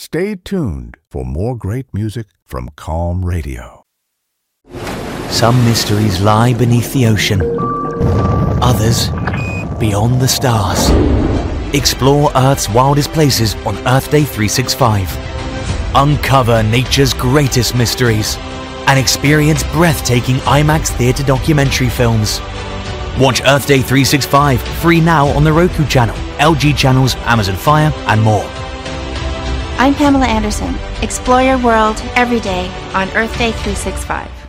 Stay tuned for more great music from Calm Radio. Some mysteries lie beneath the ocean. Others, beyond the stars. Explore Earth's wildest places on Earth Day 365. Uncover nature's greatest mysteries and experience breathtaking IMAX theatre documentary films. Watch Earth Day 365 free now on the Roku channel, LG channels, Amazon Fire, and more. I'm Pamela Anderson. Explore your world every day on Earth Day 365.